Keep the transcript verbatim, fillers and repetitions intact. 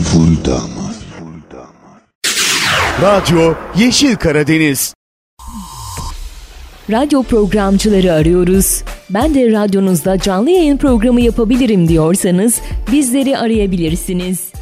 Full Damar. Radyo Yeşil Karadeniz. Radyo programcıları arıyoruz. Ben de radyonuzda canlı yayın programı yapabilirim diyorsanız bizleri arayabilirsiniz.